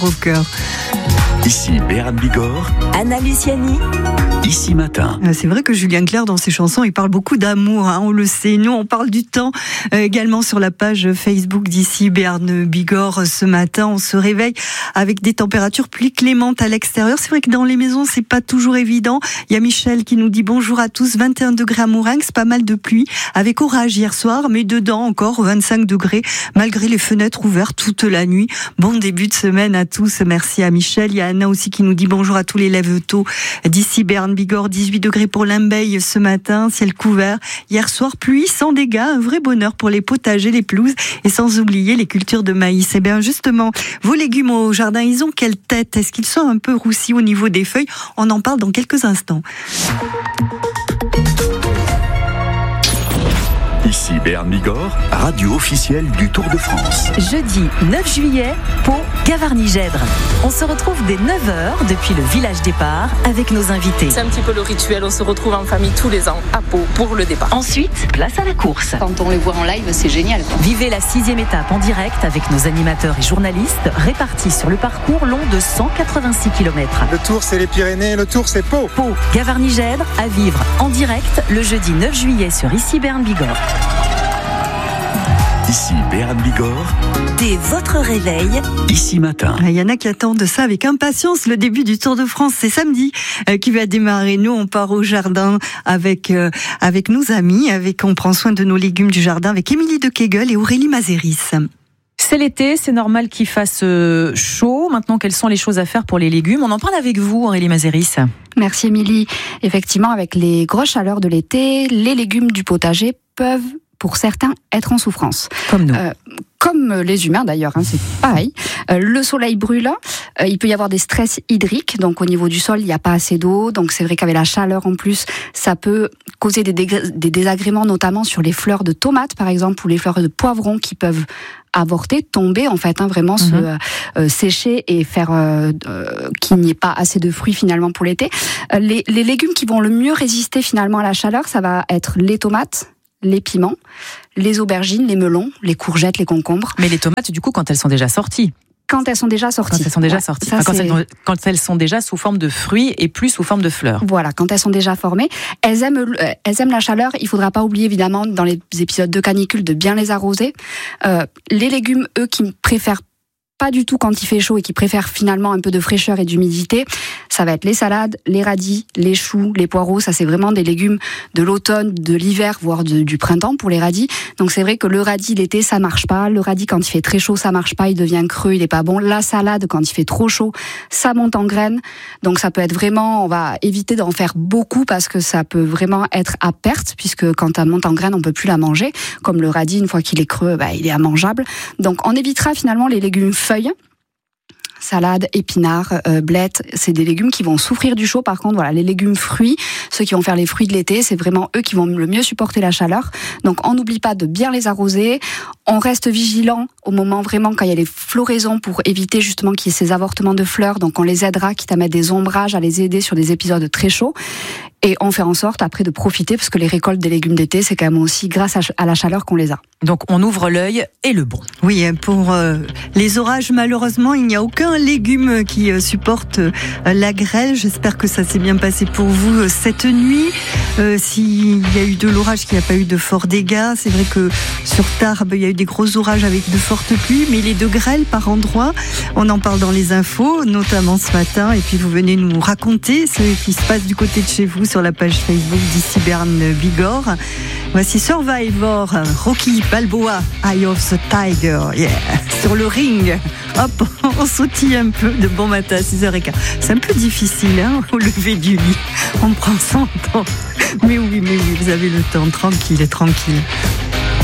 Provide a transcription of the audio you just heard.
Au cœur. Ici Béarn Bigorre, Anna Luciani. Ici Matin. C'est vrai que Julien Clerc, dans ses chansons, il parle beaucoup d'amour, on le sait. Nous, on parle du temps également sur la page Facebook d'Ici Béarn Bigorre. Ce matin, on se réveille avec des températures plus clémentes à l'extérieur. C'est vrai que dans les maisons, c'est pas toujours évident. Il y a Michel qui nous dit bonjour à tous, 21 degrés à Mourinx, pas mal de pluie, avec orage hier soir, mais dedans encore 25 degrés, malgré les fenêtres ouvertes toute la nuit. Bon début de semaine à tous, merci à Michel. Il y a Anna aussi qui nous dit bonjour à tous les lève-tôt d'Ici Béarn Bigorre, 18 degrés pour Limbeil ce matin, ciel couvert. Hier soir, pluie sans dégâts, un vrai bonheur pour les potagers, les pelouses et sans oublier les cultures de maïs. Et bien justement, vos légumes au jardin, ils ont quelle tête? Est-ce qu'ils sont un peu roussis au niveau des feuilles? On en parle dans quelques instants. Ici Béarn Bigorre, radio officielle du Tour de France. Jeudi 9 juillet, Pau, Gavarnie-Gèdre. On se retrouve dès 9h depuis le village départ avec nos invités. C'est un petit peu le rituel, on se retrouve en famille tous les ans à Pau pour le départ. Ensuite, place à la course. Quand on les voit en live, c'est génial. Vivez la 6e étape en direct avec nos animateurs et journalistes répartis sur le parcours long de 186 km. Le Tour, c'est les Pyrénées, le Tour, c'est Pau. Pau, Gavarnie-Gèdre, à vivre en direct le jeudi 9 juillet sur Ici Béarn Bigorre. Ici Béarn Bigorre, Dès votre réveil, Ici Matin. Il y en a qui attendent ça avec impatience. Le début du Tour de France, c'est samedi qui va démarrer. Nous, on part au jardin avec nos amis, on prend soin de nos légumes du jardin avec Émilie de Kegel et Aurélie Mazéris. C'est l'été, c'est normal qu'il fasse chaud. Maintenant, quelles sont les choses à faire pour les légumes? On en parle avec vous, Aurélie Mazéris. Merci Émilie. Effectivement, avec les grosses chaleurs de l'été, les légumes du potager peuvent, pour certains, être en souffrance. Comme nous. Comme les humains d'ailleurs, c'est pareil. Le soleil brûle, il peut y avoir des stress hydriques, donc au niveau du sol, il n'y a pas assez d'eau, donc c'est vrai qu'avec la chaleur en plus, ça peut causer des désagréments, notamment sur les fleurs de tomates par exemple, ou les fleurs de poivrons qui peuvent avorter, tomber en fait, vraiment se sécher et faire qu'il n'y ait pas assez de fruits finalement pour l'été. Les légumes qui vont le mieux résister finalement à la chaleur, ça va être les tomates, les piments, les aubergines, les melons, les courgettes, les concombres. Mais les tomates, du coup, quand elles sont déjà sorties. Quand elles sont déjà sorties. Quand elles sont déjà sorties. Ça, quand elles sont déjà sous forme de fruits et plus sous forme de fleurs. Voilà, quand elles sont déjà formées. Elles aiment la chaleur. Il faudra pas oublier, évidemment, dans les épisodes de canicule, de bien les arroser. Les légumes, eux, qui préfèrent pas du tout quand il fait chaud et qui préfèrent finalement un peu de fraîcheur et d'humidité, ça va être les salades, les radis, les choux, les poireaux. Ça, c'est vraiment des légumes de l'automne, de l'hiver, voire du printemps pour les radis. Donc c'est vrai que le radis l'été, ça marche pas. Le radis, quand il fait très chaud, ça marche pas. Il devient creux, il est pas bon. La salade, quand il fait trop chaud, ça monte en graines. Donc ça peut être vraiment, on va éviter d'en faire beaucoup parce que ça peut vraiment être à perte, puisque quand elle monte en graines, on peut plus la manger. Comme le radis, une fois qu'il est creux, il est immangeable. Donc on évitera finalement les légumes feuilles. Salade, épinards, blettes, c'est des légumes qui vont souffrir du chaud. Par contre, voilà, les légumes fruits, ceux qui vont faire les fruits de l'été, c'est vraiment eux qui vont le mieux supporter la chaleur. Donc, on n'oublie pas de bien les arroser. On reste vigilant au moment vraiment quand il y a les floraisons pour éviter justement qu'il y ait ces avortements de fleurs. Donc, on les aidera, quitte à mettre des ombrages, à les aider sur des épisodes très chauds. Et on fait en sorte après de profiter, parce que les récoltes des légumes d'été, c'est quand même aussi grâce à la chaleur qu'on les a. Donc on ouvre l'œil et le bon. Oui, pour les orages, malheureusement, il n'y a aucun légume qui supporte la grêle. J'espère que ça s'est bien passé pour vous cette nuit. S'il y a eu de l'orage, qu'il n'y a pas eu de forts dégâts. C'est vrai que sur Tarbes, il y a eu des gros orages avec de fortes pluies, mais les de grêle par endroits, on en parle dans les infos, notamment ce matin. Et puis vous venez nous raconter ce qui se passe du côté de chez vous sur la page Facebook d'Ici Béarn Bigorre. Voici Survivor, Rocky Balboa, Eye of the Tiger, yeah. Sur le ring. Hop, on sautille un peu de bon matin à 6h15. C'est un peu difficile, au lever du lit. On prend son temps. Mais oui, vous avez le temps, tranquille.